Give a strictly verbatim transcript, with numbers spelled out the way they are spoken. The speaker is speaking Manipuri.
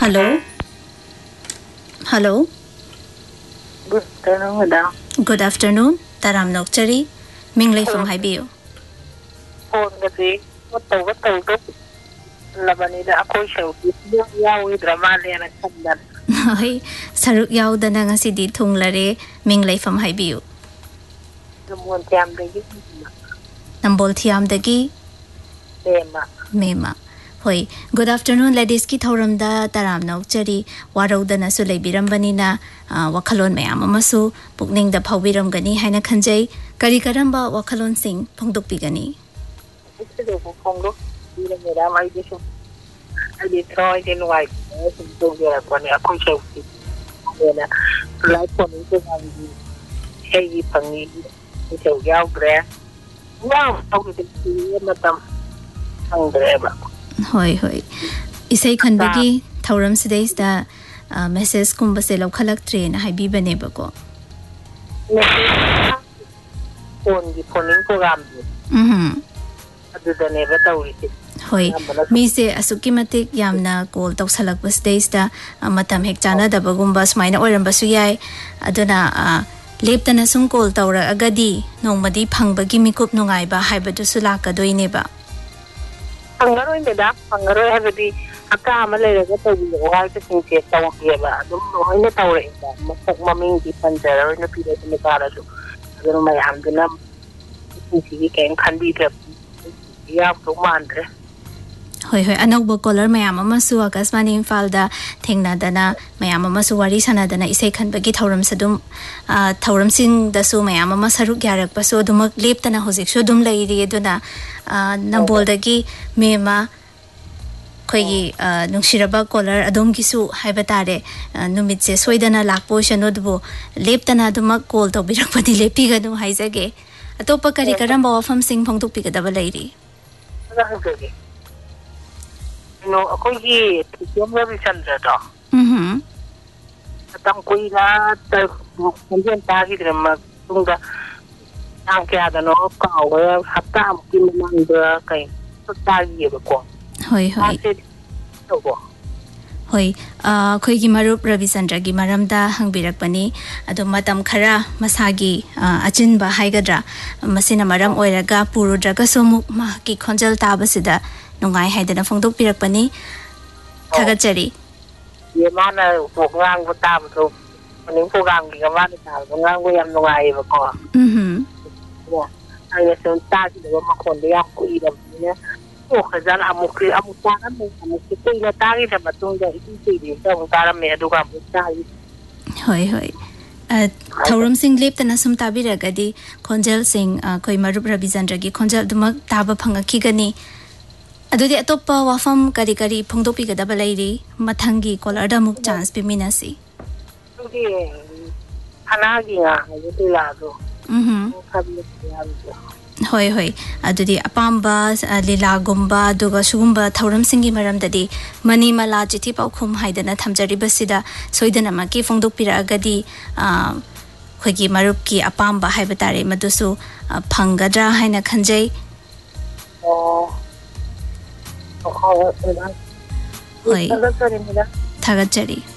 Hello. Hello. Good afternoon, madam. Good afternoon. Taram Nokchari. Minglay from Haibiu. Phone kasi what to what to to laban nila ako siya yaw drama niya nagsandan. Hoy, saruk yaw da na nga si di thung lare Minglay from Haibiu. Namun tiyam dagi. Nambol thiam dagi. Mema. Mema. Hoy, good afternoon ladies ki thoram da Taram Nokchari warau da na su leibiram na wakhalon mayam amasu pukning da phawbiram gani haina khanjai kari karamba wakhalon sing phongdok pigani. Ito ko phongdok ila madam ay diso ay di try din wai so ya ko ni ako siya na like ko ni ko ang hey pangi ito yaw bre wow ako din madam ang dreba. Hoy hoy isay khanbagi thauram sidays da message kumba se lokhalak train haibi bane bako phone gi phone program mhm adu da ne ba tawri hoy mi se asuki matik yamna call tawsalak bas days da matam hek chana da bagumba smaina oiram basu yai aduna leptana sum call tawra agadi nongmadi phangbagi mikup nungai ba haibadu sulaka doine ba Pangaroy nila, pangaroy habadi aka amalay na ito yung wala sa sinke tawag yaba. Dum no ina tawra ita, masak maming di panjara na pila sa negara so. Pero may amdo na sige kay kandidat. Ya to mandre. Hoy hoy anog bo color mayam ama su akasmani imphal da thengna dana mayam ama su wari sana dana isai khan bagi thauram sadum thauram sing da su mayam ama saruk yarak pa so dum leptana hojik so dum lai ri duna nambol dagi mema khoigi nungsiraba color adom gisu haiba tare numit se soidana lakpo shano dubo leptana dum call to birak padi lepi ga dum haizage atopa kari karamba wafam sing phongtuk pi ga daba lai ri no ako gi tiyan ra bisandra to mhm atang kui na ta kundian ta gi drama tunga ang kya da no ka wa hatta am kin mang da kai ta gi ba ko hoy hoy hoy khoi gi marup Ravisandra gi maramda hangbirak pani ado matam khara masagi achin ba haigadra masina maram oiraga purudraga somuk ma ki khonjal tabasida nungai haidana phongdok pirak pani thagachari ye mana program ko tam so ning program gi ga mana ta ngang ko yam nungai ba ko mhm ya ay so ta gi ba ma khon de ya ku i da ne o khazan amukri amukta na mo amukti ko ila ta gi da batung da itin ti di so ta ra me adu ga mu ta hoy hoy thauram sing lep tana sum tabiragadi khonjal sing koi marup Ravisandra gi khonjal dumak taba phangaki gani adudi atopa wafam kari kari phongdopi ga daba lairi mathangi kolar da muk chance pe minasi udi ana gi nga udi la do mhm hoy hoy adudi apamba lila gumba duga sugumba thauram singi maram dadi mani mala chithi paukhum haidana thamjari basida soidana ma ki phongdopi ra agadi khoigi marup ki apamba haibatare madusu phangadra haina khanjai oh hoy thagachari